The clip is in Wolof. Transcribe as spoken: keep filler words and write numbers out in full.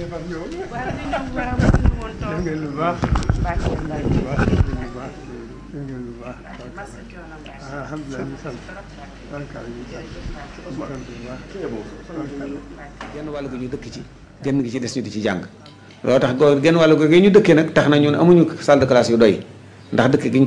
defar ñëw. waaw li ñu war a mën woon toog. def ngeen lu baax. baax na def ngeen lu baax def ngeen lu baax def ngeen lu baax. masa coono mbay. alhamdulilah ñu sant. barkaal ñu sant. ñu sant bu baax. genn wàll gu ñu dëkk ci genn gi ci des ñu di ci jàng loolu tax genn wàll gu ñu dëkkee nag tax na ñun amuñu salle de classe yu doy ndax dëkk gi